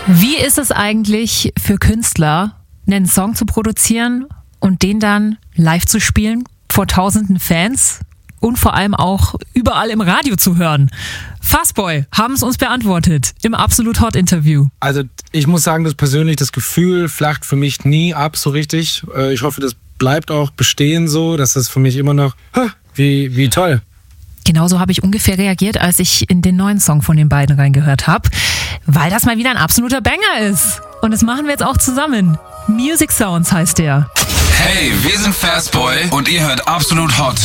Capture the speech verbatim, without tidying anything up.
Wie ist es eigentlich für Künstler, einen Song zu produzieren und den dann live zu spielen vor tausenden Fans und vor allem auch überall im Radio zu hören? Fastboy haben es uns beantwortet im Absolut Hot Interview. Also ich muss sagen, dass persönlich das Gefühl flacht für mich nie ab so richtig. Ich hoffe, das bleibt auch bestehen so, dass das für mich immer noch, wie, wie toll. Genauso habe ich ungefähr reagiert, als ich in den neuen Song von den beiden reingehört habe, weil das mal wieder ein absoluter Banger ist. Und das machen wir jetzt auch zusammen. Music Sounds heißt der. Hey, wir sind Fastboy und ihr hört Absolut Hot.